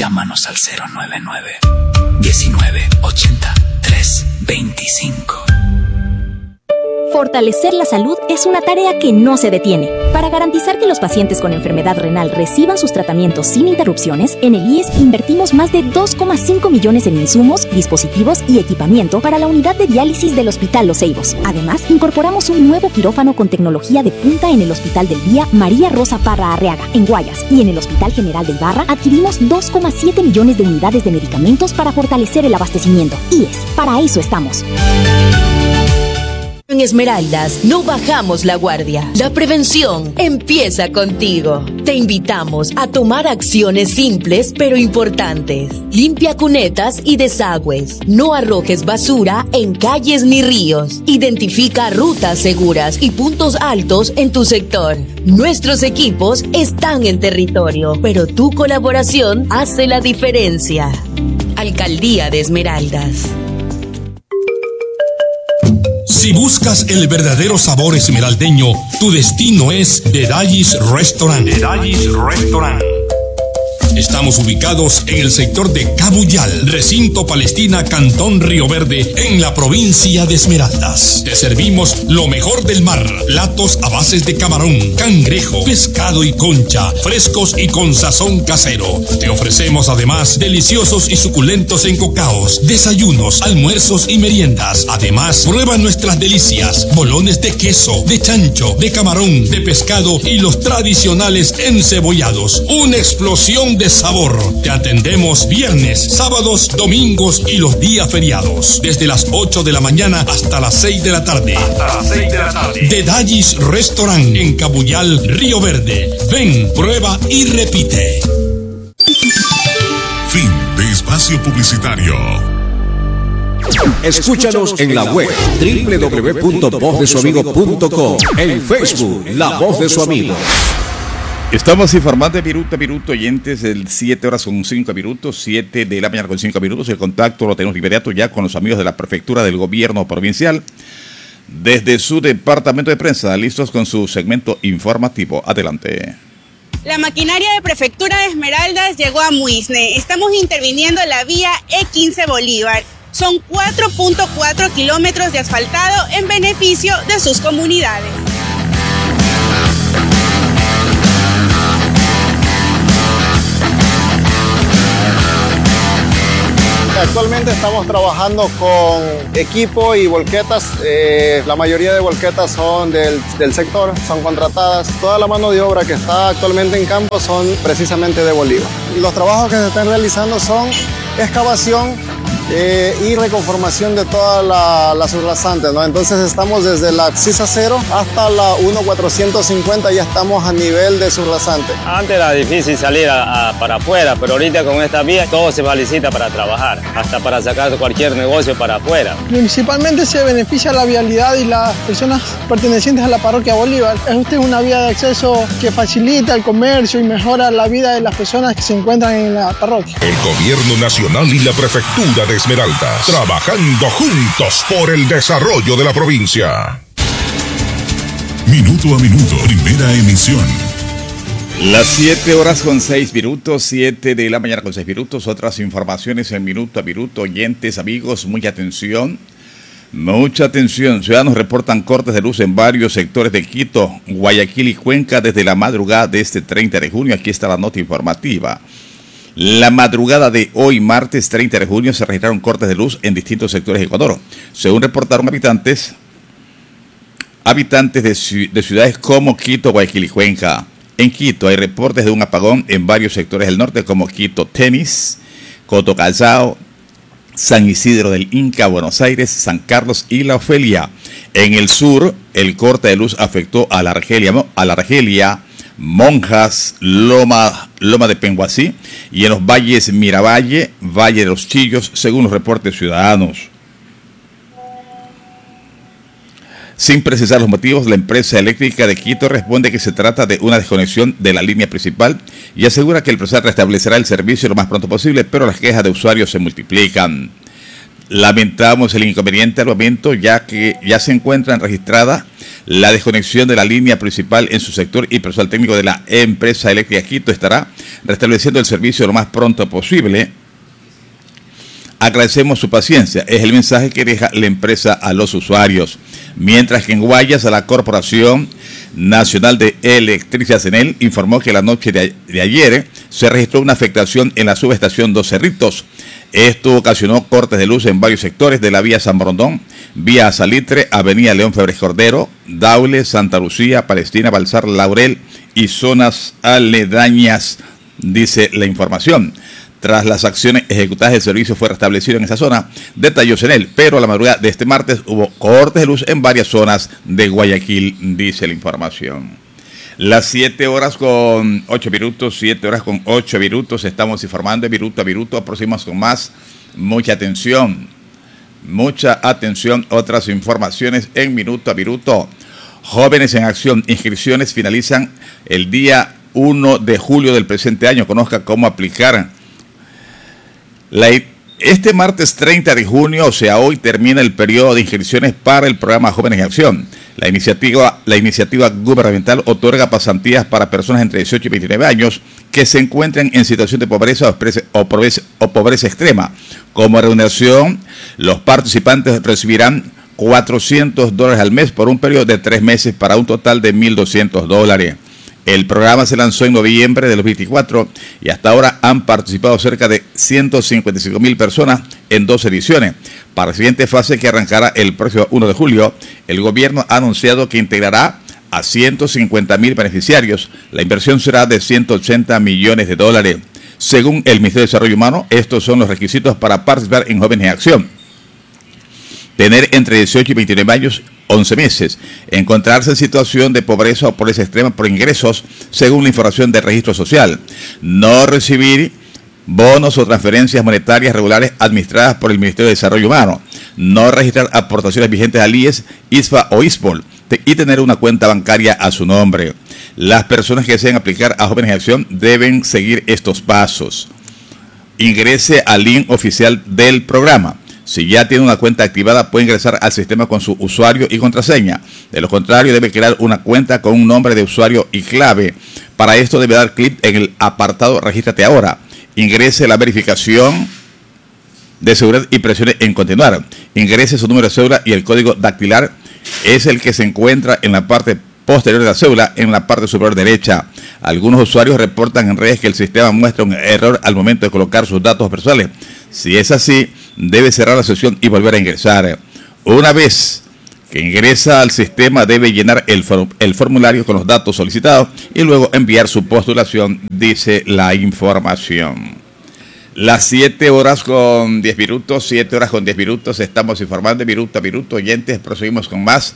Llámanos al 099 1980 325. Fortalecer la salud es una tarea que no se detiene. Para garantizar que los pacientes con enfermedad renal reciban sus tratamientos sin interrupciones, en el IES invertimos más de 2,5 millones en insumos, dispositivos y equipamiento para la unidad de diálisis del Hospital Los Ceibos. Además, incorporamos un nuevo quirófano con tecnología de punta en el Hospital del Día María Rosa Parra Arriaga, en Guayas, y en el Hospital General de Ibarra adquirimos 2,7 millones de unidades de medicamentos para fortalecer el abastecimiento. IES, para eso estamos. En Esmeraldas no bajamos la guardia. La prevención empieza contigo. Te invitamos a tomar acciones simples pero importantes. Limpia cunetas y desagües. No arrojes basura en calles ni ríos. Identifica rutas seguras y puntos altos en tu sector. Nuestros equipos están en territorio, pero tu colaboración hace la diferencia. Alcaldía de Esmeraldas. Si buscas el verdadero sabor esmeraldeño, tu destino es Dedallis Restaurant. Dedallis Restaurant. Estamos ubicados en el sector de Cabuyal, Recinto Palestina, Cantón Río Verde, en la provincia de Esmeraldas. Te servimos lo mejor del mar, platos a bases de camarón, cangrejo, pescado y concha, frescos y con sazón casero. Te ofrecemos además deliciosos y suculentos encocaos, desayunos, almuerzos y meriendas. Además, prueba nuestras delicias, bolones de queso, de chancho, de camarón, de pescado y los tradicionales encebollados. Una explosión de sabor. Te atendemos viernes, sábados, domingos y los días feriados. Desde las 8 de la mañana hasta las 6 de la tarde. Dedallis Restaurant en Cabuyal, Río Verde. Ven, prueba y repite. Fin de espacio publicitario. Escúchanos en la web www.vozdesuamigo.com, en Facebook La Voz de Su Amigo. Estamos informando de minuto a minuto, oyentes, el 7 horas con 5 minutos, 7 de la mañana con 5 minutos. El contacto lo tenemos de inmediato ya con los amigos de la Prefectura del Gobierno Provincial, desde su departamento de prensa, listos con su segmento informativo. Adelante. La maquinaria de Prefectura de Esmeraldas llegó a Muisne. Estamos interviniendo la vía E15 Bolívar. Son 4.4 kilómetros de asfaltado en beneficio de sus comunidades. Actualmente estamos trabajando con equipo y volquetas. La mayoría de volquetas son del sector, son contratadas. Toda la mano de obra que está actualmente en campo son precisamente de Bolívar. Los trabajos que se están realizando son excavación y reconformación de toda la subrasante, ¿no? Entonces estamos desde la Cisa 0 hasta la 1450, ya estamos a nivel de subrasante. Antes era difícil salir para afuera, pero ahorita con esta vía todo se facilita para trabajar, hasta para sacar cualquier negocio para afuera. Principalmente se beneficia la vialidad y las personas pertenecientes a la parroquia Bolívar. Esta es una vía de acceso que facilita el comercio y mejora la vida de las personas que se encuentran en la parroquia. El Gobierno Nacional y la Prefectura de Esmeraldas, trabajando juntos por el desarrollo de la provincia. Minuto a minuto, primera emisión. Las 7 horas con 6 minutos, 7 de la mañana con 6 minutos. Otras informaciones en minuto a minuto. Oyentes, amigos, mucha atención. Mucha atención. Ciudadanos reportan cortes de luz en varios sectores de Quito, Guayaquil y Cuenca desde la madrugada de este 30 de junio. Aquí está la nota informativa. La madrugada de hoy, martes 30 de junio, se registraron cortes de luz en distintos sectores de Ecuador. Según reportaron habitantes de ciudades como Quito, Guayaquil y Cuenca. En Quito hay reportes de un apagón en varios sectores del norte como Quito, Temis, Coto Callao, San Isidro del Inca, Buenos Aires, San Carlos y La Ofelia. En el sur, el corte de luz afectó a la Argelia, Monjas, Loma de Penguasí y en los valles Miravalle, Valle de los Chillos, según los reportes ciudadanos. Sin precisar los motivos, la empresa eléctrica de Quito responde que se trata de una desconexión de la línea principal y asegura que el empresario restablecerá el servicio lo más pronto posible, pero las quejas de usuarios se multiplican. Lamentamos el inconveniente al momento, ya que ya se encuentra registrada la desconexión de la línea principal en su sector y personal técnico de la empresa eléctrica Quito estará restableciendo el servicio lo más pronto posible. Agradecemos su paciencia, es el mensaje que deja la empresa a los usuarios. Mientras que en Guayas, a la Corporación Nacional de Electricidad CENEL informó que la noche de ayer se registró una afectación en la subestación Dos Cerritos. Esto ocasionó cortes de luz en varios sectores de la vía San Borondón, vía Salitre, avenida León Febres Cordero, Daule, Santa Lucía, Palestina, Balsar, Laurel y zonas aledañas, dice la información. Tras las acciones ejecutadas, el servicio fue restablecido en esa zona, detalló CENEL, pero a la madrugada de este martes hubo cortes de luz en varias zonas de Guayaquil, dice la información. Las 7 horas con 8 minutos, 7 horas con 8 minutos, estamos informando de minuto a minuto, próximos con más. Mucha atención, otras informaciones en minuto a minuto. Jóvenes en Acción, inscripciones finalizan el día 1 de julio del presente año. Conozca cómo aplicar. Este martes 30 de junio, o sea, hoy termina el periodo de inscripciones para el programa Jóvenes en Acción. La iniciativa gubernamental otorga pasantías para personas entre 18 y 29 años que se encuentren en situación de pobreza o pobreza extrema. Como remuneración, los participantes recibirán $400 al mes por un periodo de 3 meses para un total de $1,200. El programa se lanzó en noviembre de 2024 y hasta ahora han participado cerca de 155,000 personas en 2 ediciones. Para la siguiente fase, que arrancará el próximo 1 de julio, el gobierno ha anunciado que integrará a 150,000 beneficiarios. La inversión será de $180 millones. Según el Ministerio de Desarrollo Humano, estos son los requisitos para participar en Jóvenes en Acción: tener entre 18 y 29 años, 11 meses, encontrarse en situación de pobreza o pobreza extrema por ingresos, según la información del registro social, no recibir bonos o transferencias monetarias regulares administradas por el Ministerio de Desarrollo Humano, no registrar aportaciones vigentes al IES, ISFA o ISPOL y tener una cuenta bancaria a su nombre. Las personas que deseen aplicar a Jóvenes en Acción deben seguir estos pasos. Ingrese al link oficial del programa. Si ya tiene una cuenta activada, puede ingresar al sistema con su usuario y contraseña. De lo contrario, debe crear una cuenta con un nombre de usuario y clave. Para esto debe dar clic en el apartado Regístrate ahora. Ingrese la verificación de seguridad y presione en continuar. Ingrese su número de cédula y el código dactilar es el que se encuentra en la parte posterior de la cédula, en la parte superior derecha. Algunos usuarios reportan en redes que el sistema muestra un error al momento de colocar sus datos personales. Si es así, debe cerrar la sesión y volver a ingresar. Una vez que ingresa al sistema, debe llenar el formulario con los datos solicitados y luego enviar su postulación, dice la información. Las 7 horas con 10 minutos, 7 horas con 10 minutos, estamos informando de minuto a minuto. Oyentes, proseguimos con más.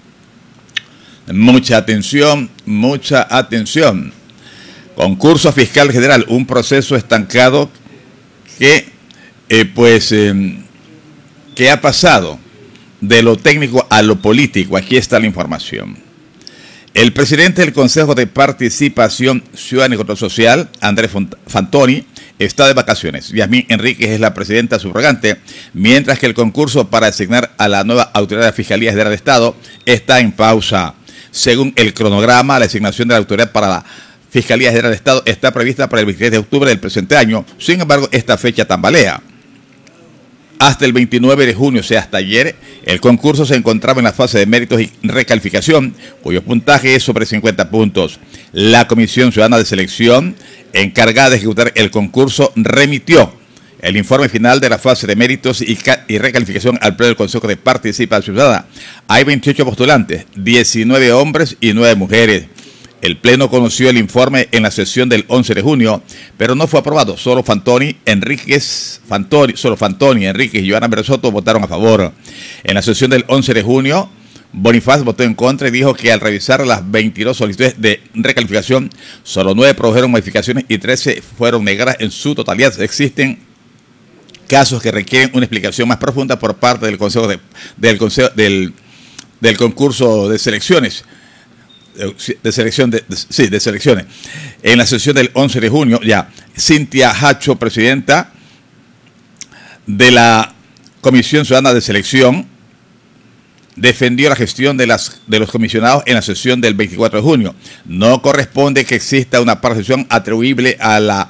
Mucha atención, mucha atención. Concurso fiscal general, un proceso estancado que ¿qué ha pasado de lo técnico a lo político? Aquí está la información. El presidente del Consejo de Participación Ciudadana y Control Social, Andrés Fantoni, está de vacaciones. Yasmín Enríquez es la presidenta subrogante, mientras que el concurso para designar a la nueva autoridad de la Fiscalía General de Estado está en pausa. Según el cronograma, la designación de la autoridad para la Fiscalía General de Estado está prevista para el 23 de octubre del presente año. Sin embargo, esta fecha tambalea. Hasta el 29 de junio, o sea, hasta ayer, el concurso se encontraba en la fase de méritos y recalificación, cuyo puntaje es sobre 50 puntos. La Comisión Ciudadana de Selección, encargada de ejecutar el concurso, remitió el informe final de la fase de méritos y recalificación al Pleno del Consejo de Participación Ciudadana. Hay 28 postulantes, 19 hombres y 9 mujeres. El Pleno conoció el informe en la sesión del 11 de junio, pero no fue aprobado. Solo Fantoni, Enríquez y Joana Bersoto votaron a favor. En la sesión del 11 de junio, Bonifaz votó en contra y dijo que al revisar las 22 solicitudes de recalificación, solo 9 produjeron modificaciones y 13 fueron negadas en su totalidad. Existen casos que requieren una explicación más profunda por parte del del concurso de selecciones. De selecciones. En la sesión del 11 de junio, Cintia Hacho, presidenta de la Comisión Ciudadana de Selección defendió la gestión de los comisionados en la sesión del 24 de junio. No corresponde que exista una participación atribuible al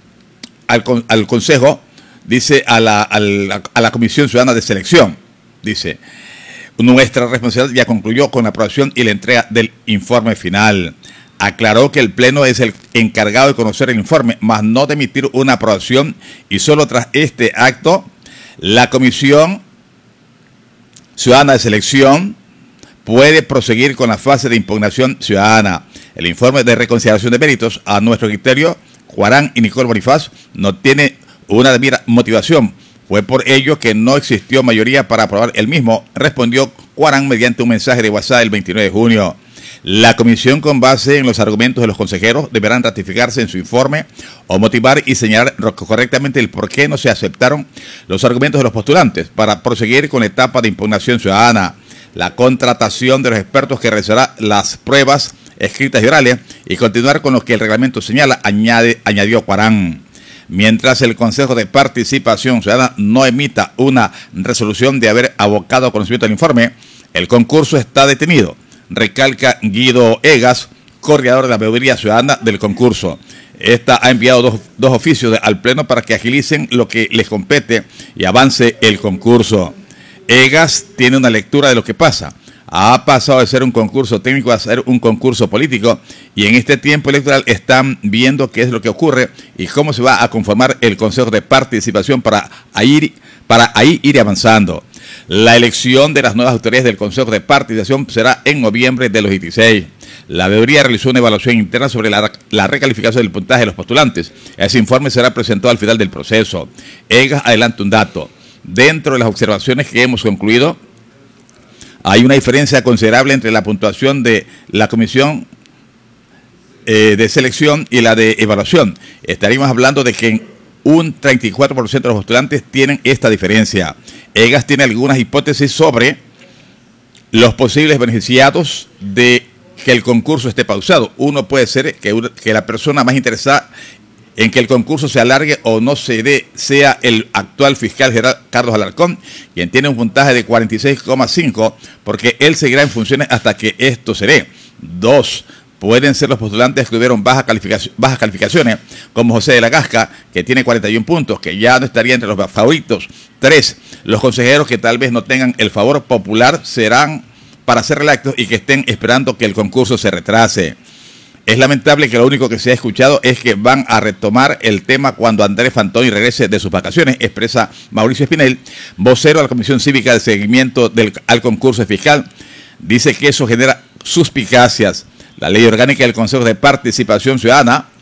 Consejo, dice, a la Comisión Ciudadana de Selección. Dice, nuestra responsabilidad ya concluyó con la aprobación y la entrega del informe final. Aclaró que el Pleno es el encargado de conocer el informe, mas no de emitir una aprobación, y solo tras este acto, la Comisión Ciudadana de Selección puede proseguir con la fase de impugnación ciudadana. El informe de reconciliación de méritos, a nuestro criterio, Cuarán y Nicole Bonifaz, no tiene una debida motivación. Fue por ello que no existió mayoría para aprobar el mismo, respondió Cuarán mediante un mensaje de WhatsApp el 29 de junio. La comisión, con base en los argumentos de los consejeros, deberán ratificarse en su informe o motivar y señalar correctamente el por qué no se aceptaron los argumentos de los postulantes para proseguir con la etapa de impugnación ciudadana. La contratación de los expertos que realizará las pruebas escritas y orales y continuar con lo que el reglamento señala, añadió Cuarán. Mientras el Consejo de Participación Ciudadana no emita una resolución de haber abocado conocimiento del informe, el concurso está detenido, recalca Guido Egas, coordinador de la Veeduría Ciudadana del concurso. Esta ha enviado dos oficios al Pleno para que agilicen lo que les compete y avance el concurso. Egas tiene una lectura de lo que pasa. Ha pasado de ser un concurso técnico a ser un concurso político, y en este tiempo electoral están viendo qué es lo que ocurre y cómo se va a conformar el Consejo de Participación para ahí ir avanzando. La elección de las nuevas autoridades del Consejo de Participación será en noviembre de los 16. La veeduría realizó una evaluación interna sobre la recalificación del puntaje de los postulantes. Ese informe será presentado al final del proceso. Egas adelanta un dato. Dentro de las observaciones que hemos concluido, hay una diferencia considerable entre la puntuación de la comisión de selección y la de evaluación. Estaríamos hablando de que un 34% de los postulantes tienen esta diferencia. Egas tiene algunas hipótesis sobre los posibles beneficiados de que el concurso esté pausado. Uno puede ser que la persona más interesada en que el concurso se alargue o no se dé sea el actual fiscal general Carlos Alarcón, quien tiene un puntaje de 46,5, porque él seguirá en funciones hasta que esto se dé. 2. Pueden ser los postulantes que tuvieron bajas calificaciones, como José de la Gasca, que tiene 41 puntos, que ya no estaría entre los favoritos. 3. Los consejeros que tal vez no tengan el favor popular serán para ser reelectos y que estén esperando que el concurso se retrase. Es lamentable que lo único que se ha escuchado es que van a retomar el tema cuando Andrés Fantoni regrese de sus vacaciones, expresa Mauricio Espinel, vocero de la Comisión Cívica de Seguimiento al Concurso Fiscal. Dice que eso genera suspicacias. La ley orgánica del Consejo de Participación Ciudadana